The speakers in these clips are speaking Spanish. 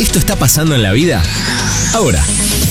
Esto está pasando en la vida ahora.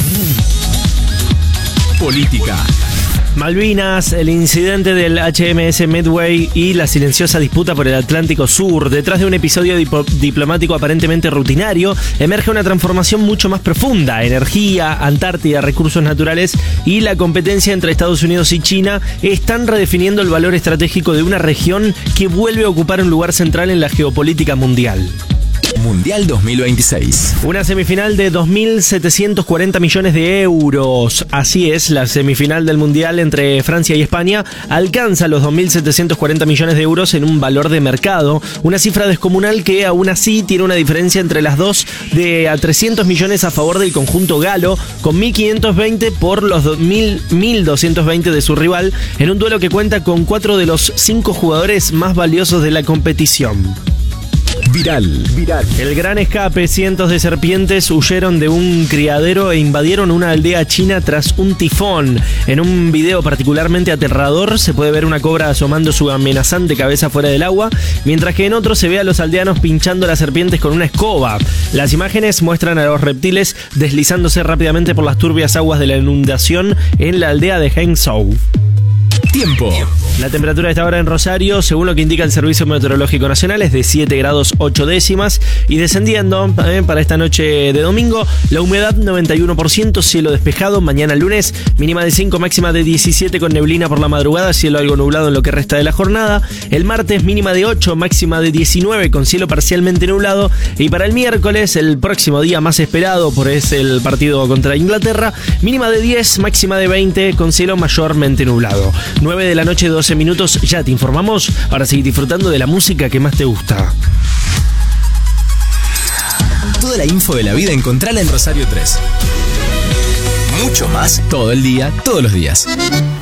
Política. Malvinas, el incidente del HMS Medway y la silenciosa disputa por el Atlántico Sur. Detrás de un episodio diplomático aparentemente rutinario, emerge una transformación mucho más profunda. Energía, Antártida, recursos naturales y la competencia entre Estados Unidos y China están redefiniendo el valor estratégico de una región que vuelve a ocupar un lugar central en la geopolítica mundial. Mundial 2026. Una semifinal de 2.740 millones de euros. Así es, la semifinal del Mundial entre Francia y España alcanza los 2.740 millones de euros en un valor de mercado. Una cifra descomunal que aún así tiene una diferencia entre las dos de a 300 millones a favor del conjunto galo, con 1.520 por los 1.220 de su rival, en un duelo que cuenta con 4 de los 5 jugadores más valiosos de la competición. Viral. El gran escape. Cientos de serpientes huyeron de un criadero e invadieron una aldea china tras un tifón. En un video particularmente aterrador se puede ver una cobra asomando su amenazante cabeza fuera del agua, mientras que en otro se ve a los aldeanos pinchando las serpientes con una escoba. Las imágenes muestran a los reptiles deslizándose rápidamente por las turbias aguas de la inundación en la aldea de Hangzhou. Tiempo. La temperatura a esta hora en Rosario, según lo que indica el Servicio Meteorológico Nacional, es de 7 grados 8 décimas y descendiendo para esta noche de domingo. La humedad 91%, cielo despejado. Mañana lunes, mínima de 5, máxima de 17 con neblina por la madrugada, cielo algo nublado en lo que resta de la jornada. El martes, mínima de 8, máxima de 19 con cielo parcialmente nublado. Y para el miércoles, el próximo día más esperado, por es el partido contra Inglaterra, mínima de 10, máxima de 20 con cielo mayormente nublado. 9 de la noche, 12 minutos, ya te informamos. Ahora seguí disfrutando de la música que más te gusta. Toda la info de la vida encontrala en Rosario 3. Mucho más todo el día, todos los días.